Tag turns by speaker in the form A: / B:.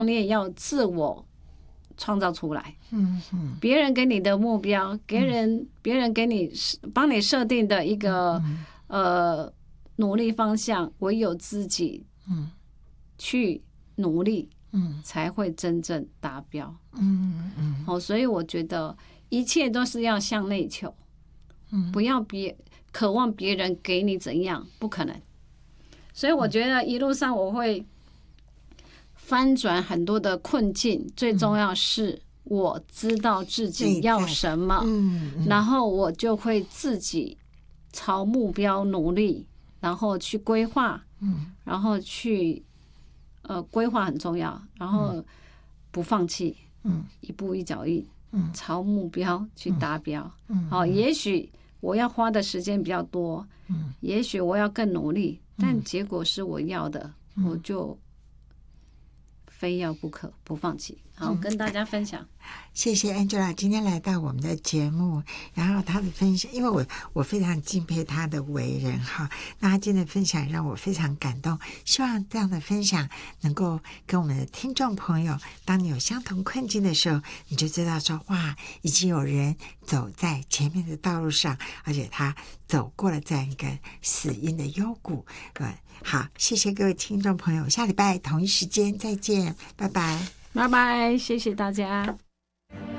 A: 你也要自我创造出来。
B: 嗯嗯，
A: 别人给你的目标，别人给你帮你设定的一个努力方向，唯有自己去努力，才会真正达标。所以我觉得一切都是要向内求，不要渴望别人给你怎样，不可能。所以我觉得一路上我会翻转很多的困境，最重要是我知道自己要什么，然后我就会自己朝目标努力，然后去规划，然后去规划很重要，然后不放弃，一步一脚印，朝目标去达标。也许我要花的时间比较多，也许我要更努力，但结果是我要的，我就非要不可，不放弃。好，跟大家分享。
B: 谢谢 Angela 今天来到我们的节目，然后她的分享，因为我非常敬佩她的为人哈，那她今天的分享让我非常感动，希望这样的分享能够跟我们的听众朋友，当你有相同困境的时候，你就知道说哇，已经有人走在前面的道路上，而且他走过了这样一个死荫的幽谷。好，谢谢各位听众朋友，下礼拜同一时间再见，拜拜。
A: 拜拜，谢谢大家。